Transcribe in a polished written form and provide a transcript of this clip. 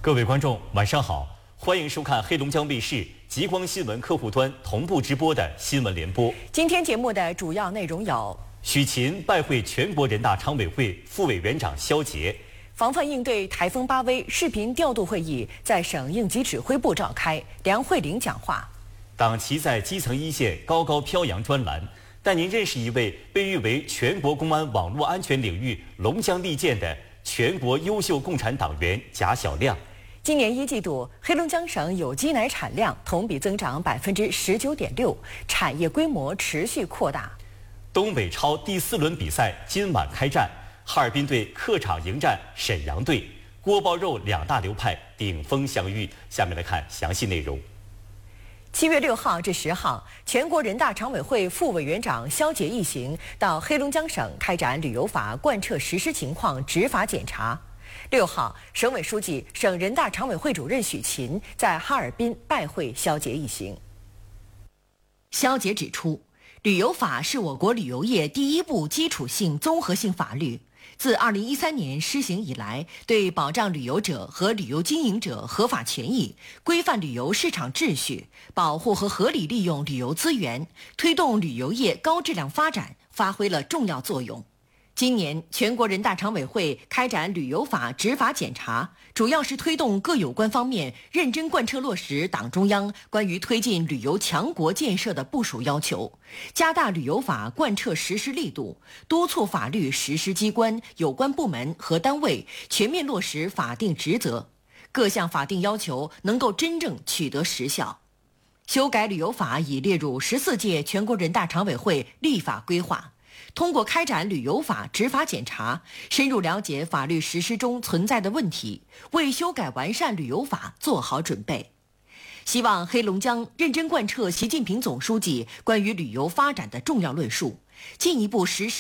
各位观众，晚上好，欢迎收看黑龙江卫视极光新闻客户端同步直播的新闻联播。 今天节目的主要内容有： 许勤拜会全国人大常委会副委员长肖捷； 防范应对台风巴威视频调度会议在省应急指挥部召开，梁慧玲讲话； 党旗在基层一线高高飘扬专栏，带您认识一位被誉为全国公安网络安全领域龙江利剑的全国优秀共产党员贾晓亮。 今年一季度，黑龙江省有机奶产量同比增长19.6%，产业规模持续扩大。 东北超第4轮比赛今晚开战，哈尔滨队客场迎战沈阳队，锅包肉两大流派顶峰相遇。下面来看详细内容。 7月6号至10号，全国人大常委会副委员长肖捷一行到黑龙江省开展旅游法贯彻实施情况执法检查。6号，省委书记、省人大常委会主任许勤在哈尔滨拜会肖捷一行。肖捷指出，旅游法是我国旅游业第一部基础性综合性法律。自2013年施行以来，对保障旅游者和旅游经营者合法权益、规范旅游市场秩序、保护和合理利用旅游资源、推动旅游业高质量发展发挥了重要作用。今年，全国人大常委会开展旅游法执法检查，主要是推动各有关方面认真贯彻落实党中央关于推进旅游强国建设的部署要求，加大旅游法贯彻实施力度，督促法律实施机关、有关部门和单位全面落实法定职责，各项法定要求能够真正取得实效。修改旅游法已列入14届全国人大常委会立法规划。通过开展旅游法执法检查，深入了解法律实施中存在的问题，为修改完善旅游法做好准备。希望黑龙江认真贯彻习近平总书记关于旅游发展的重要论述，进一步实施